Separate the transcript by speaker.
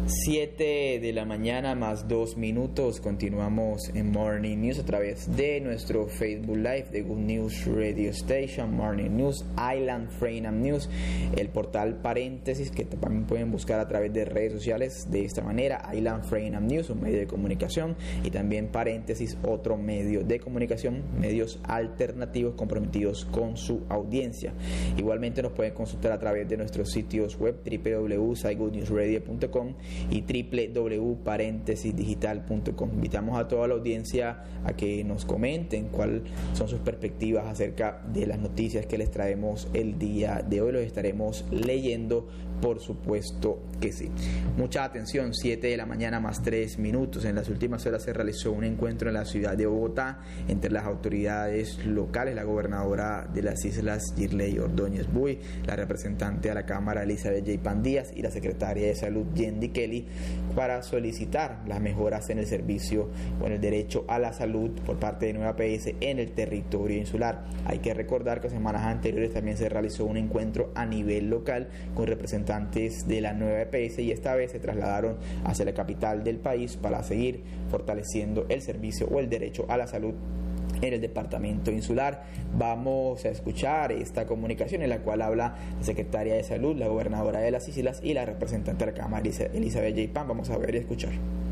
Speaker 1: 7 de la mañana más 2 minutos. Continuamos en Morning News a través de nuestro Facebook Live de Good News Radio Station, Morning News, Island Freedom News, el portal Paréntesis, que también pueden buscar a través de redes sociales de esta manera, Island Freedom News, un medio de comunicación, y también Paréntesis, otro medio de comunicación, medios alternativos comprometidos con su audiencia. Igualmente nos pueden consultar a través de nuestros sitios web www.goodnewsradio.com y www.paréntesisdigital.com. Invitamos a toda la audiencia a que nos comenten cuáles son sus perspectivas acerca de las noticias que les traemos el día de hoy. Los estaremos leyendo, por supuesto que sí. Mucha atención, 7 de la mañana más 3 minutos. En las últimas horas se realizó un encuentro en la ciudad de Bogotá entre las autoridades locales, la gobernadora de las islas Girley Ordóñez Buy, la representante a la Cámara Elizabeth J. Pandías y la secretaria de Salud Yendi Kelly, para solicitar las mejoras en el servicio o en el derecho a la salud por parte de Nueva EPS en el territorio insular. Hay que recordar que semanas anteriores también se realizó un encuentro a nivel local con representantes de la Nueva EPS y esta vez se trasladaron hacia la capital del país para seguir fortaleciendo el servicio o el derecho a la salud en el departamento insular. Vamos a escuchar esta comunicación en la cual habla la secretaria de Salud, la gobernadora de las islas y la representante de la Cámara Elizabeth J. Pan. Vamos a ver y escuchar.